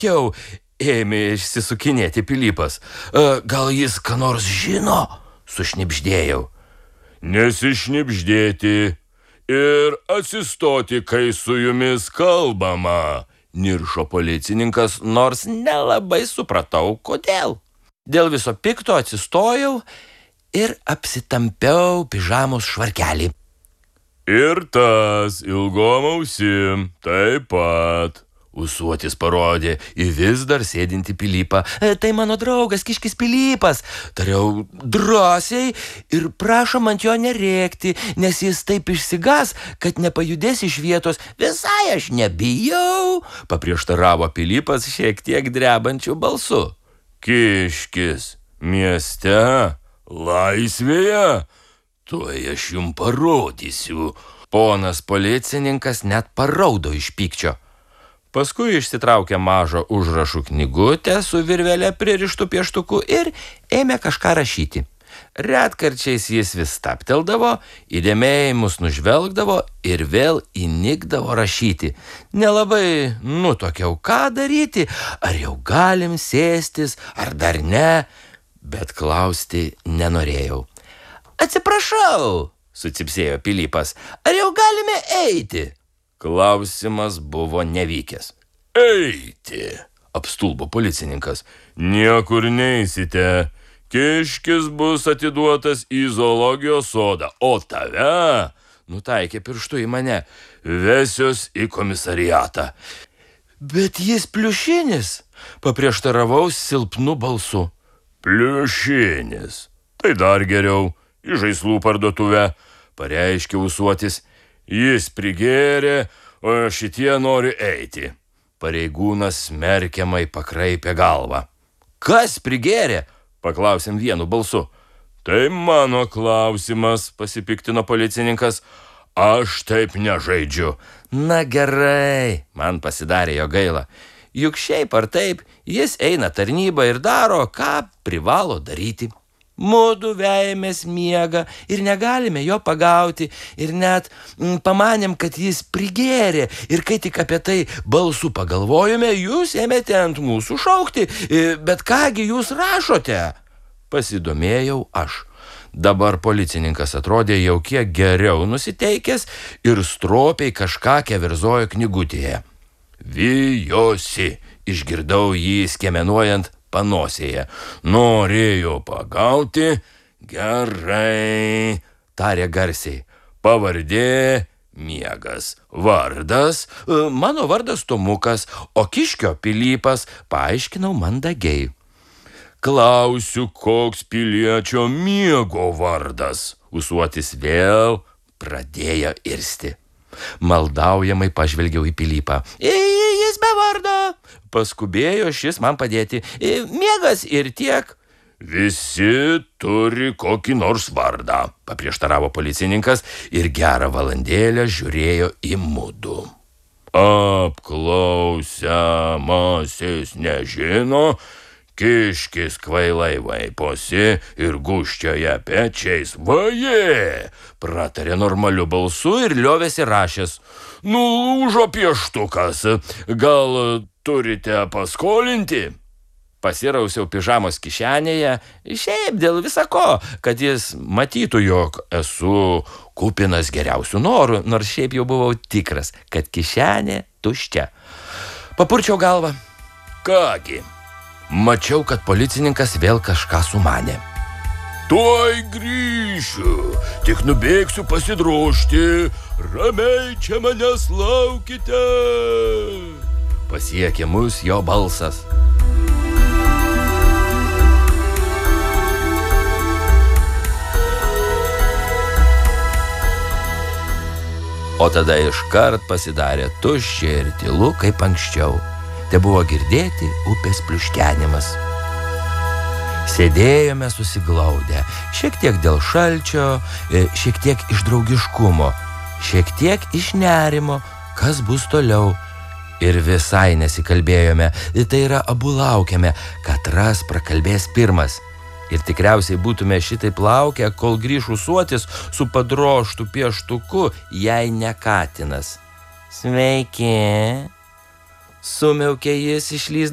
Jau ėmė išsisukinėti Pilypas. Gal jis ką nors žino? Sušnibždėjau. Nesišnibždėti ir atsistoti, kai su jumis kalbama, niršo policininkas, nors nelabai supratau, kodėl. Dėl viso pikto atsistojau ir apsitampiau pižamos švarkelį. Ir tas ilgom ausim taip pat. Ūsuotis parodė į vis dar sėdintį Pilypą. Tai mano draugas Kiškis Pilypas, tariau drąsiai ir prašom ant jo nerėkti, nes jis taip išsigas, kad nepajudės iš vietos. Visai aš nebijau, paprieštaravo Pilypas šiek tiek drebančiu balsu. Kiškis mieste, laisvėje, tuoj aš jums parodysiu. Ponas policininkas net paraudo iš pykčio. Paskui išsitraukė mažą užrašų knygutę su virvele pririštu pieštuku ir ėmė kažką rašyti. Retkarčiais jis vis stabteldavo, įdėmiai mus nužvelgdavo ir vėl įnikdavo rašyti. Nelabai nutuokiau, ką daryti, ar jau galim sėstis, ar dar ne, bet klausti nenorėjau. Atsiprašau, sucypsėjo Pilypas, ar jau galime eiti? Klausimas buvo nevykęs. Eiti, apstulbo policininkas. Niekur neisite. Kiškis bus atiduotas į zoologijos sodą, o tave, nutaikė pirštu į mane, vesios į komisariatą. Bet jis pliušinis, paprieštaravau silpnu balsu. Pliušinis, tai dar geriau, į žaislų parduotuvę, pareiškė ūsuotis. Jis prigėrė, o šitie nori eiti. Pareigūnas smerkiamai pakraipė galvą. Kas prigėrė? Paklausėm vienu balsu. Tai mano klausimas, pasipiktino policininkas. Aš taip nežaidžiu. Na gerai, man pasidarė jo gaila. Juk šiaip ar taip, jis eina tarnybą ir daro, ką privalo daryti. Mudu vejamės miegą ir negalime jo pagauti ir net pamanėm, kad jis prigėrė. Ir kai tik apie tai balsu pagalvojome, jūs ėmėte ant mūsų šaukti. Bet kągi jūs rašote? Pasidomėjau aš. Dabar policininkas atrodė jau kiek geriau nusiteikęs ir stropiai kažką keverzojo knygutėje. Vijosi, išgirdau jį skemenuojant panosėje. Norėjo pagauti? Gerai, tarė garsiai. Pavardė Miegas. Vardas? Mano vardas Tomukas, o Kiškio Pilypas, paaiškinau mandagiai. Klausiu, koks piliečio Miego vardas? Ūsuotis vėl pradėjo irsti. Maldaujamai pažvelgiau į Pilypą. Jis be vardo. Paskubėjo šis man padėti. Miegas ir tiek. Visi turi kokį nors vardą, paprieštaravo policininkas ir gerą valandėlę žiūrėjo į mudu. Apklausiamasis nežino, Kiškis kvailai vaiposi ir gūžčioja pečiais. Vaje, pratarė normaliu balsu ir liovėsi rašęs. Nulūžo pieštukas, gal turite paskolinti? Pasirausiau pižamos kišenėje, šiaip dėl visako, kad jis matytų, jog esu kupinas geriausių norų, nors šiaip jau buvau tikras, kad kišenė tuščia. Papurčiau galvą. Kągi? Mačiau, kad policininkas vėl kažką sumanė. Tuoj grįšiu, tik nubėgsiu pasidrožti, ramiai čia manęs laukite. Pasiekė mus jo balsas. O tada iškart pasidarė tuščia ir tylu, kaip anksčiau. Te buvo girdėti upės pliuškenimas. Sėdėjome susiglaudę, šiek tiek dėl šalčio, šiek tiek iš draugiškumo, šiek tiek iš nerimo, kas bus toliau. Ir visai nesikalbėjome, tai yra abu laukiame, katras prakalbės pirmas. Ir tikriausiai būtume šitaip laukę, kol grįš ūsuotis su padrožtu pieštuku, jei ne katinas. Sveiki, sumiaukė jis išlįsdamas